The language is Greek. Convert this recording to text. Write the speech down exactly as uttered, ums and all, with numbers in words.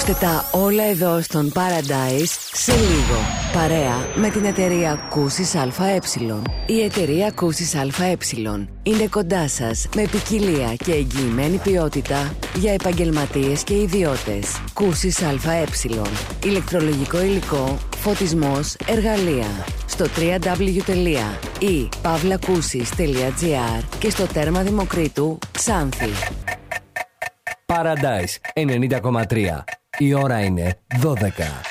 Τα όλα εδώ στον Paradise σε λίγο. Παρέα με την εταιρεία Κούσης ΑΕ. Η εταιρεία Κούσης ΑΕ είναι κοντά σας με ποικιλία και εγγυημένη ποιότητα για επαγγελματίες και ιδιώτες. Κούσης ΑΕ. Ηλεκτρολογικό υλικό, φωτισμός, εργαλεία. Στο double-u double-u double-u τελεία i pavlakusis τελεία gr και στο τέρμα Δημοκρίτου Ξάνθη. Paradise ενενήντα κόμμα τρία. Η ώρα είναι δώδεκα.